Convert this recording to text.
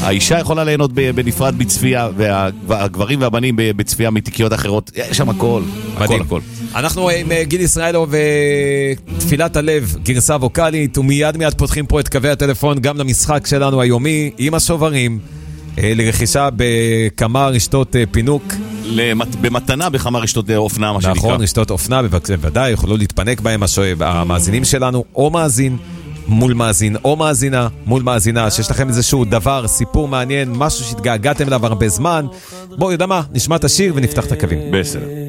האישה יכולה ליהנות בנפרד בצפייה, והגברים והבנים בצפייה מתיקיות אחרות. יש שם הכל, הכל. אנחנו עם גיל ישראלוב ותפילת הלב, גרסה ווקלית, ומיד פותחים פה את קווי הטלפון גם למשחק שלנו היומי עם השוברים, לרכישה בכמה רשתות פינוק. במתנה בכמה רשתות אופנה, מה שנקרא. נכון, רשתות אופנה, בוודאי, יכולו להתפנק בהם המאזינים שלנו, או מאזין מול מאזין, או מאזינה מול מאזינה, שיש לכם איזשהו דבר, סיפור מעניין, משהו שהתגעגעתם אליו הרבה זמן. בואו, יודע מה, נשמע את השיר ונפתח את הקווים. בסדר.